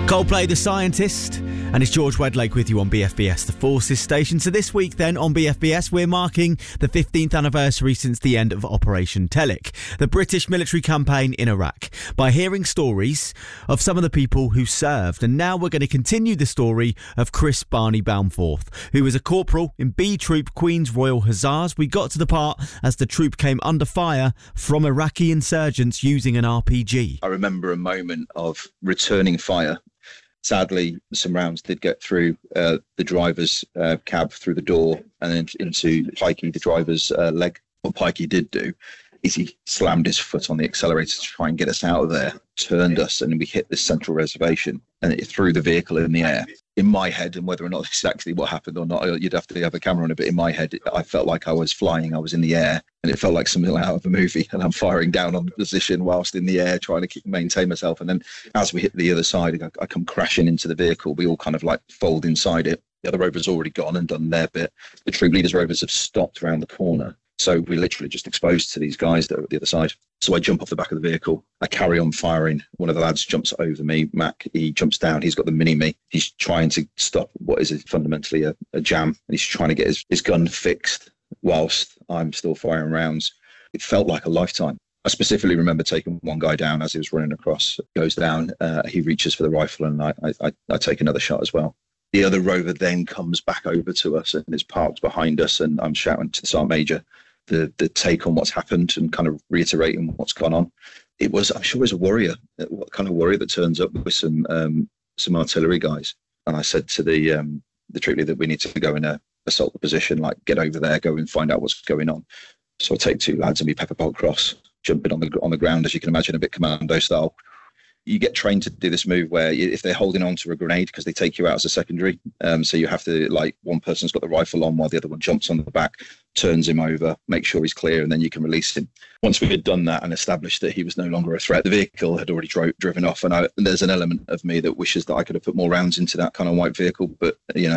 Coldplay, The Scientist, and it's George Wedlake with you on BFBS, the Forces station. So this week then on BFBS, we're marking the 15th anniversary since the end of Operation Telic, the British military campaign in Iraq, by hearing stories of some of the people who served. And now we're going to continue the story of Chris Barney Balmforth, who was a corporal in B Troop Queen's Royal Hussars. We got to the part as the troop came under fire from Iraqi insurgents using an RPG. I remember a moment of returning fire. Sadly, some rounds did get through the driver's cab through the door and then into Pikey, the driver's leg. What Pikey did do is he slammed his foot on the accelerator to try and get us out of there, turned us, and we hit this central reservation, and it threw the vehicle in the air. In my head, and whether or not this is actually what happened or not, you'd have to have a camera on it, but in my head, I felt like I was flying, I was in the air, and it felt like something out of a movie, and I'm firing down on the position whilst in the air, trying to maintain myself. And then as we hit the other side, I come crashing into the vehicle. We all kind of like fold inside it. The other rover's already gone and done their bit. The troop leaders' rovers have stopped around the corner. So we're literally just exposed to these guys that are at the other side. So I jump off the back of the vehicle. I carry on firing. One of the lads jumps over me. Mac, he jumps down. He's got the mini-me. He's trying to stop what is fundamentally a jam. And he's trying to get his gun fixed whilst I'm still firing rounds. It felt like a lifetime. I specifically remember taking one guy down as he was running across. Goes down. He reaches for the rifle and I take another shot as well. The other rover then comes back over to us and is parked behind us. And I'm shouting to the Sergeant Major the take on what's happened and kind of reiterating what's gone on. It was, I'm sure it was a warrior, what kind of warrior that turns up with some artillery guys. And I said to the troop leader that we need to go in a assault the position, like get over there, go and find out what's going on. So I take two lads and we pepper pot cross, jumping on the ground, as you can imagine, a bit commando style. You get trained to do this move where if they're holding on to a grenade, because they take you out as a secondary, so you have to, like, one person's got the rifle on while the other one jumps on the back, turns him over, make sure he's clear, and then you can release him. Once we had done that and established that he was no longer a threat, the vehicle had already driven off, and there's an element of me that wishes that I could have put more rounds into that kind of white vehicle, but,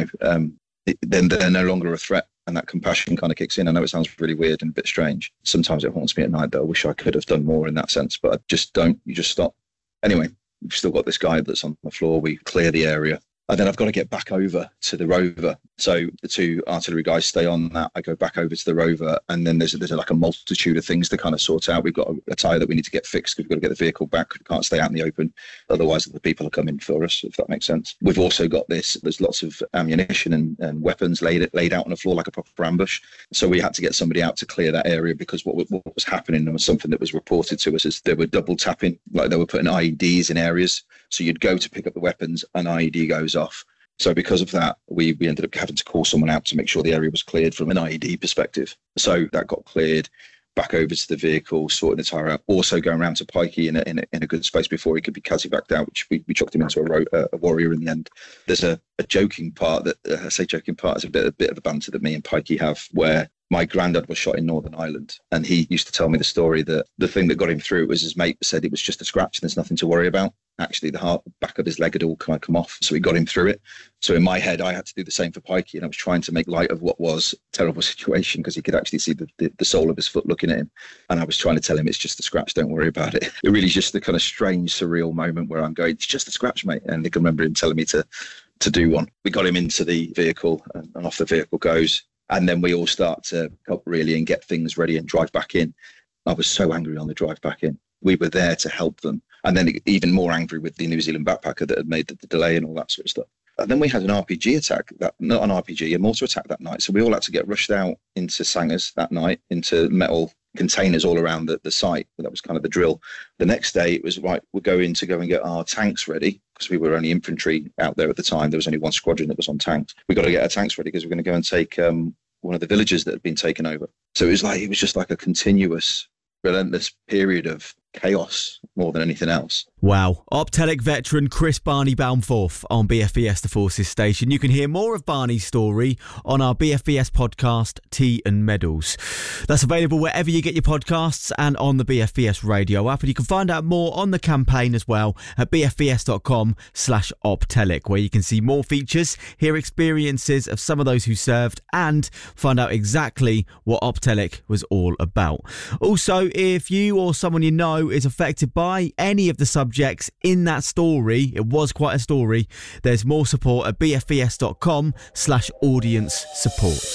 then they're no longer a threat, and that compassion kind of kicks in. I know it sounds really weird and a bit strange. Sometimes it haunts me at night that I wish I could have done more in that sense, but I just don't. You just stop. Anyway, we've still got this guy that's on the floor. We clear the area. And then I've got to get back over to the rover. So the two artillery guys stay on that. I go back over to the rover. And then there's like a multitude of things to kind of sort out. We've got a tyre that we need to get fixed because we've got to get the vehicle back. We can't stay out in the open. Otherwise, the people are coming for us, if that makes sense. We've also got there's lots of ammunition and weapons laid out on the floor like a proper ambush. So we had to get somebody out to clear that area because what was happening was something that was reported to us as they were double tapping, like they were putting IEDs in areas. So you'd go to pick up the weapons, an IED goes off. So because of that, we ended up having to call someone out to make sure the area was cleared from an IED perspective. So that got cleared, back over to the vehicle, sorting the tyre out, also going around to Pikey in a good space before he could be cazzy-backed out, which we chucked him into a warrior in the end. There's a joking part that, I say joking part, is a bit of a banter that me and Pikey have, where my granddad was shot in Northern Ireland, and he used to tell me the story that the thing that got him through was his mate said it was just a scratch and there's nothing to worry about. Actually, the back of his leg had all kind of come off, so he got him through it. So in my head, I had to do the same for Pikey, and I was trying to make light of what was a terrible situation because he could actually see the sole of his foot looking at him. And I was trying to tell him, it's just a scratch, don't worry about it. It really is just the kind of strange, surreal moment where I'm going, it's just a scratch, mate. And I can remember him telling me to do one. We got him into the vehicle, and off the vehicle goes. And then we all start to help really and get things ready and drive back in. I was so angry on the drive back in. We were there to help them. And then even more angry with the New Zealand backpacker that had made the delay and all that sort of stuff. And then we had an RPG attack, not an RPG, a mortar attack that night. So we all had to get rushed out into Sangers that night, into metal containers all around the site. That was kind of the drill. The next day it was, right, we're going to go and get our tanks ready because we were only infantry out there at the time. There was only one squadron that was on tanks. We got to get our tanks ready because we're going to go and take one of the villages that had been taken over. So it was just like a continuous, relentless period of chaos more than anything else. Wow. Optelic veteran Chris Barney Balmforth on BFBS The Forces station. You can hear more of Barney's story on our BFBS podcast, Tea and Medals. That's available wherever you get your podcasts and on the BFBS radio app. And you can find out more on the campaign as well at bfbs.com/Optelic, where you can see more features, hear experiences of some of those who served, and find out exactly what Optelic was all about. Also, if you or someone you know is affected by any of the subjects subjects in that story, it was quite a story, there's more support at bfbs.com/audience support.